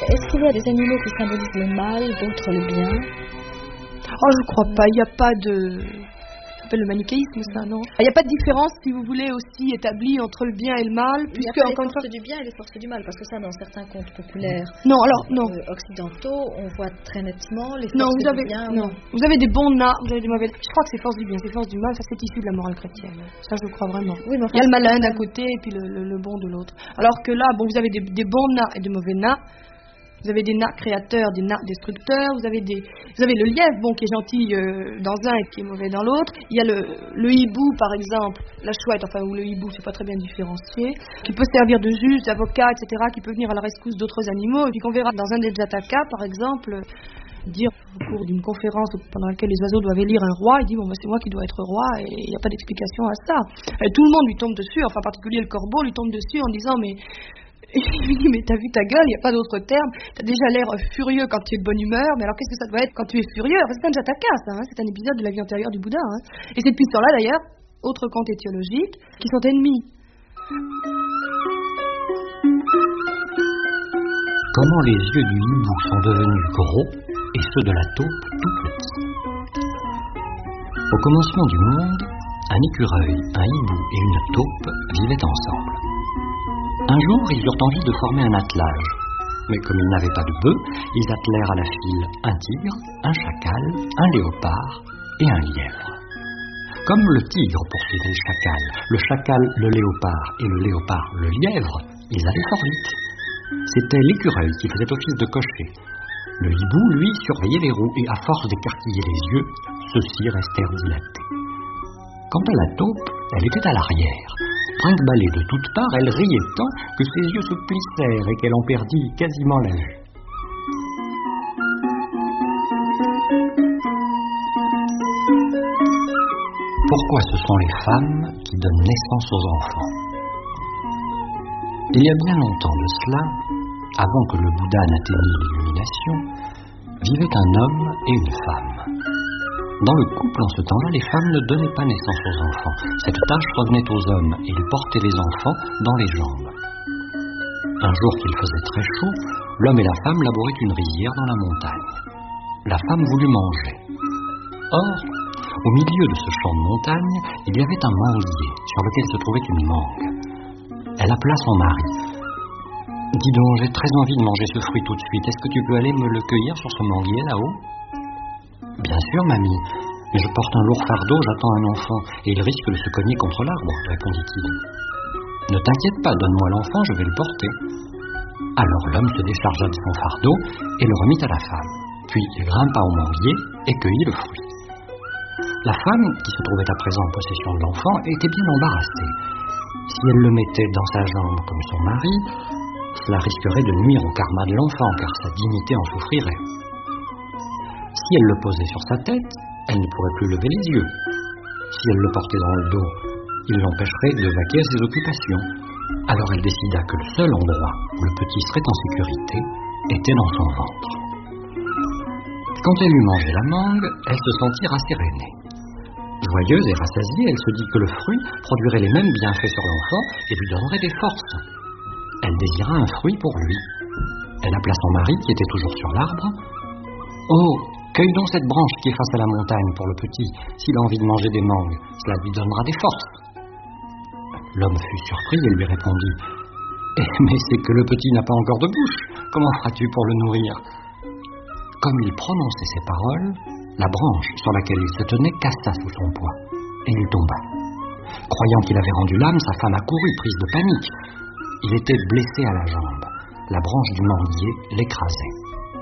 est-ce qu'il y a des animaux qui symbolisent le mal, d'autres le bien? Oh, je crois pas. Il n'y a pas de... Ça s'appelle le manichéisme, ça, non? Il n'y a pas de différence, si vous voulez, aussi établie entre le bien et le mal, Il n'y a puisque, pas les encore une forces fois... du bien et les forces du mal, parce que ça, dans certains contes populaires Non, alors, non. occidentaux, on voit très nettement les Non, forces vous avez, du bien. non. Vous avez des bons nains, vous avez des mauvais... Je crois que c'est force du bien, c'est force du mal, ça c'est issu de la morale chrétienne. Ça, je le crois vraiment. Oui, mais enfin, il y a le malin d'un côté et puis le bon de l'autre. Alors que là, bon, vous avez des bons nains et de mauvais nains. Vous avez des nains créateurs, des nains destructeurs, vous avez le lièvre, bon, qui est gentil dans un et qui est mauvais dans l'autre. Il y a le hibou, par exemple, la chouette, enfin, ou le hibou, c'est pas très bien différencié, qui peut servir de juge, d'avocat, etc., qui peut venir à la rescousse d'autres animaux, et puis qu'on verra dans un des Jataka, par exemple, dire au cours d'une conférence pendant laquelle les oiseaux doivent élire un roi, il dit, bon, bah, c'est moi qui dois être roi, et il n'y a pas d'explication à ça. Et tout le monde lui tombe dessus, enfin, en particulier le corbeau lui tombe dessus en disant, mais... Il lui dit, mais t'as vu ta gueule, il n'y a pas d'autre terme, t'as déjà l'air furieux quand tu es de bonne humeur, mais alors qu'est-ce que ça doit être quand tu es furieux? Enfin, c'est un Jataka, ça, hein, c'est un épisode de la vie antérieure du Bouddha. Hein. Et c'est depuis ce temps-là, d'ailleurs, autres contes étiologiques, qui sont ennemis. Comment les yeux du hibou sont devenus gros et ceux de la taupe tout petits. Au commencement du monde, un écureuil, un hibou et une taupe vivaient ensemble. Un jour, ils eurent envie de former un attelage. Mais comme ils n'avaient pas de bœuf, ils attelèrent à la file un tigre, un chacal, un léopard et un lièvre. Comme le tigre poursuivait le chacal le léopard et le léopard le lièvre, ils allaient fort vite. C'était l'écureuil qui faisait office de cocher. Le hibou, lui, surveillait les roues et à force d'écarquiller les yeux, ceux-ci restèrent dilatés. Quant à la taupe, elle était à l'arrière. Brinque-ballée de toutes parts, elle riait tant que ses yeux se plissèrent et qu'elle en perdit quasiment la vue. Pourquoi ce sont les femmes qui donnent naissance aux enfants? Il y a bien longtemps de cela, avant que le Bouddha n'atteignît l'illumination, vivait un homme et une femme. Dans le couple, en ce temps-là, les femmes ne donnaient pas naissance aux enfants. Cette tâche revenait aux hommes et ils portaient les enfants dans les jambes. Un jour qu'il faisait très chaud, l'homme et la femme labouraient une rizière dans la montagne. La femme voulut manger. Or, au milieu de ce champ de montagne, il y avait un manguier sur lequel se trouvait une mangue. Elle appela son mari. « Dis donc, j'ai très envie de manger ce fruit tout de suite. Est-ce que tu peux aller me le cueillir sur ce manguier là-haut ?»« Bien sûr, mamie, mais je porte un lourd fardeau, j'attends un enfant, et il risque de se cogner contre l'arbre, » répondit-il. « Ne t'inquiète pas, donne-moi l'enfant, je vais le porter. » Alors l'homme se déchargea de son fardeau et le remit à la femme. Puis il grimpa au manguier et cueillit le fruit. La femme, qui se trouvait à présent en possession de l'enfant, était bien embarrassée. Si elle le mettait dans sa jambe comme son mari, cela risquerait de nuire au karma de l'enfant, car sa dignité en souffrirait. Si elle le posait sur sa tête, elle ne pourrait plus lever les yeux. Si elle le portait dans le dos, il l'empêcherait de vaquer à ses occupations. Alors elle décida que le seul endroit où le petit serait en sécurité était dans son ventre. Quand elle eut mangé la mangue, elle se sentit rassérénée. Joyeuse et rassasiée, elle se dit que le fruit produirait les mêmes bienfaits sur l'enfant et lui donnerait des forces. Elle désira un fruit pour lui. Elle appela son mari, qui était toujours sur l'arbre. « Oh, cueille donc cette branche qui est face à la montagne pour le petit. S'il a envie de manger des mangues, cela lui donnera des forces. » L'homme fut surpris et lui répondit « Mais c'est que le petit n'a pas encore de bouche. Comment feras-tu pour le nourrir ?» Comme il prononçait ces paroles, la branche sur laquelle il se tenait cassa sous son poids, et il tomba. Croyant qu'il avait rendu l'âme, sa femme accourut, prise de panique. Il était blessé à la jambe. La branche du manguier l'écrasait.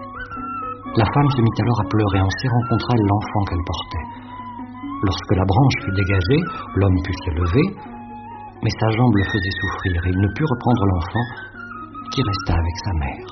La femme se mit alors à pleurer en serrant contre elle l'enfant qu'elle portait. Lorsque la branche fut dégagée, l'homme put se lever, mais sa jambe le faisait souffrir et il ne put reprendre l'enfant qui resta avec sa mère.